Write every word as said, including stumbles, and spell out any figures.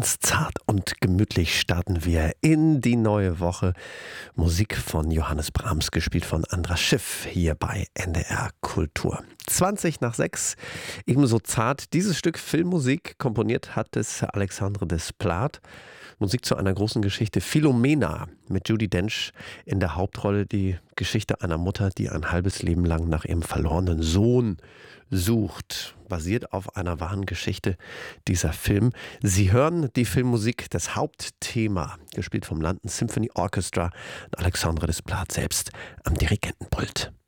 Ganz zart und gemütlich starten wir in die neue Woche. Musik von Johannes Brahms, gespielt von Andras Schiff, hier bei N D R Kultur. zwanzig nach sechs, ebenso zart. Dieses Stück Filmmusik komponiert hat es Alexandre Desplat. Musik zu einer großen Geschichte, Philomena, mit Judi Dench in der Hauptrolle. Die Geschichte einer Mutter, die ein halbes Leben lang nach ihrem verlorenen Sohn sucht. Basiert auf einer wahren Geschichte, dieser Film. Sie hören die Filmmusik, das Hauptthema, gespielt vom London Symphony Orchestra, Alexandre Desplat selbst am Dirigentenpult.